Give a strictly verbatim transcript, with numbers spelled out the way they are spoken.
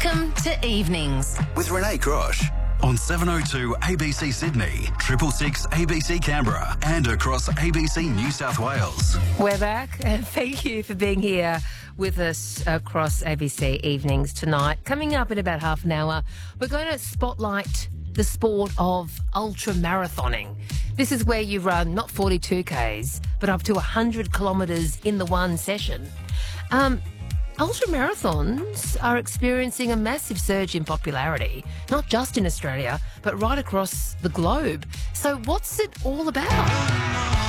Welcome to Evenings with Renee Crosh on seven oh two A B C Sydney, triple six A B C Canberra and across A B C New South Wales. We're back and thank you for being here with us across A B C Evenings tonight. Coming up in about half an hour, we're going to spotlight the sport of ultra marathoning. This is where you run not forty-two kays, but up to one hundred kilometres in the one session. Um, ultra marathons are experiencing a massive surge in popularity, not just in Australia, but right across the globe. So what's it all about?